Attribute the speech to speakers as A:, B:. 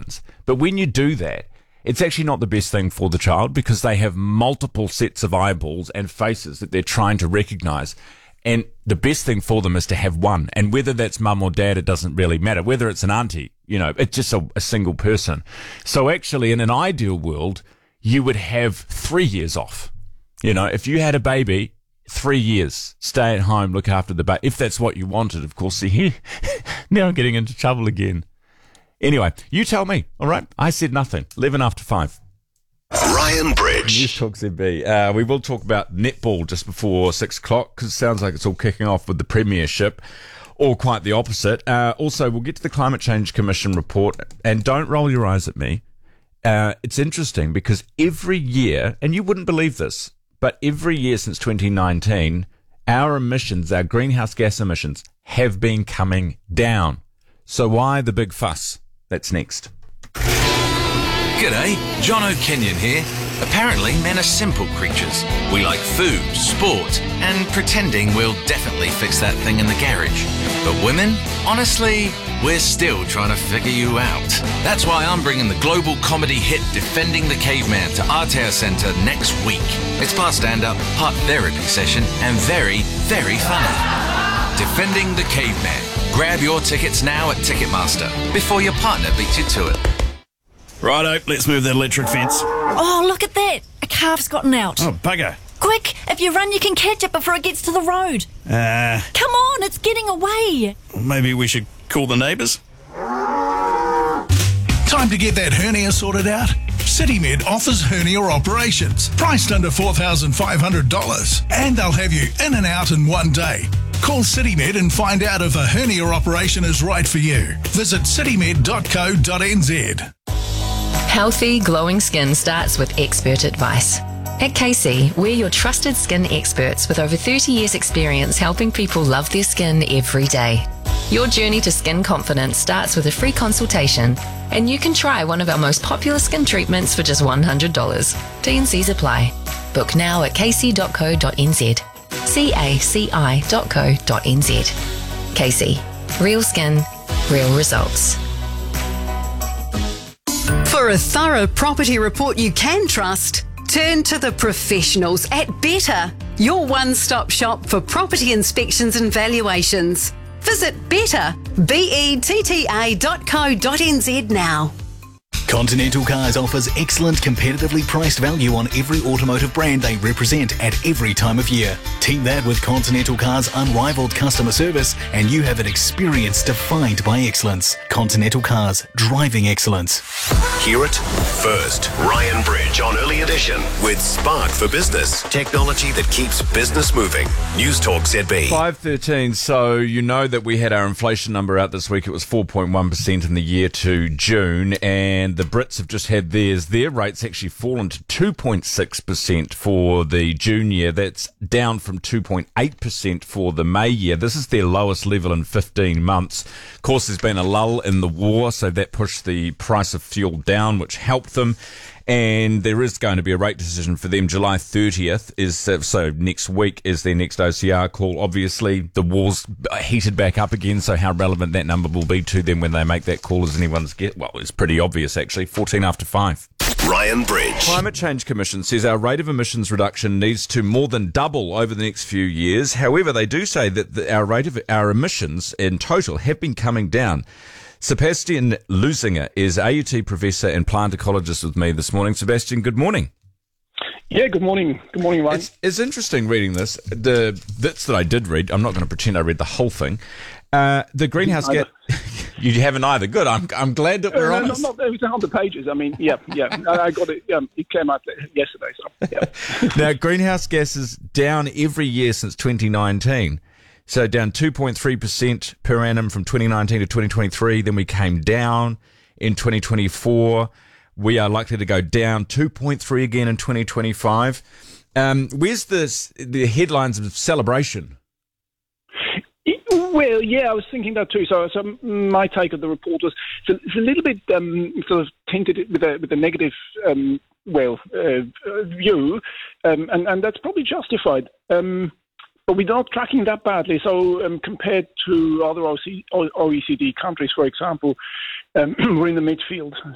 A: ones. But when you do that, it's actually not the best thing for the child because they have multiple sets of eyeballs and faces that they're trying to recognise. And the best thing for them is to have one. And whether that's mum or dad, it doesn't really matter. Whether it's an auntie, it's just a single person. So actually, in an ideal world, you would have 3 years off. If you had a baby, 3 years, stay at home, look after the baby. If that's what you wanted, of course. See, now I'm getting into trouble again. Anyway, you tell me, all right? I said nothing. 11 after 5.
B: Ryan Bridge.
A: News Talk ZB. We will talk about netball just before 6 o'clock because it sounds like it's all kicking off with the premiership, or quite the opposite. Also, we'll get to the Climate Change Commission report, and don't roll your eyes at me. It's interesting because every year, and you wouldn't believe this, but every year since 2019, our greenhouse gas emissions, have been coming down. So why the big fuss? That's next.
C: G'day, John O'Kenyon here. Apparently, men are simple creatures. We like food, sport, and pretending we'll definitely fix that thing in the garage. But women, honestly, we're still trying to figure you out. That's why I'm bringing the global comedy hit Defending the Caveman to Aotearoa Centre next week. It's part stand-up, part therapy session, and very, very funny. Defending the Caveman. Grab your tickets now at Ticketmaster before your partner beats you to it.
D: Righto, let's move that electric fence.
E: Oh, look at that. A calf's gotten out.
D: Oh, bugger.
E: Quick, if you run, you can catch it before it gets to the road. Come on, it's getting away.
D: Maybe we should call the neighbours?
F: Time to get that hernia sorted out? CityMed offers hernia operations, priced under $4,500, and they'll have you in and out in one day. Call CityMed and find out if a hernia operation is right for you. Visit citymed.co.nz.
G: Healthy, glowing skin starts with expert advice. At KC, we're your trusted skin experts with over 30 years' experience helping people love their skin every day. Your journey to skin confidence starts with a free consultation, and you can try one of our most popular skin treatments for just $100. T&Cs apply. Book now at kc.co.nz. caci.co.nz. KC. Real skin, real results.
H: For a thorough property report you can trust, turn to the professionals at Better, your one-stop shop for property inspections and valuations. Visit better, betta.co.nz now.
I: Continental Cars offers excellent competitively priced value on every automotive brand they represent at every time of year. Team that with Continental Cars' unrivaled customer service and you have an experience defined by excellence. Continental Cars, driving excellence.
B: Hear it first. Ryan Bridge on Early Edition with Spark for Business. Technology that keeps business moving. News Talk ZB.
A: 5:13. So you know that we had our inflation number out this week. It was 4.1% in the year to June, and the Brits have just had theirs. Their rate's actually fallen to 2.6% for the June year. That's down from 2.8% for the May year. This is their lowest level in 15 months. Of course, there's been a lull in the war, so that pushed the price of fuel down, which helped them. And there is going to be a rate decision for them. July 30th is, so next week is their next OCR call. Obviously, the war's heated back up again, so how relevant that number will be to them when they make that call is anyone's guess. Well, it's pretty obvious, actually. 14 after 5.
B: Ryan Bridge.
A: Climate Change Commission says our rate of emissions reduction needs to more than double over the next few years. However, they do say that our rate of our emissions in total have been coming down. Sebastian Lusinger is AUT professor and plant ecologist with me this morning. Sebastian, good morning.
J: Yeah, good morning. Good morning, Ryan.
A: It's interesting reading this. The bits that I did read, I'm not going to pretend I read the whole thing. The greenhouse gas... You haven't either. Good. I'm glad that we're honest.
J: No, it was 100 pages. I mean, yeah. I got it. It came out yesterday. So, yeah.
A: Now, greenhouse gases down every year since 2019. So down 2.3% per annum from 2019 to 2023. Then we came down in 2024. We are likely to go down 2.3 again in 2025. Where's the headlines of celebration?
J: Well, yeah, I was thinking that too. So my take of the report was it's a little bit sort of tainted with a negative view, and that's probably justified. But we're not tracking that badly. So compared to other OECD countries, for example, we're in the midfield.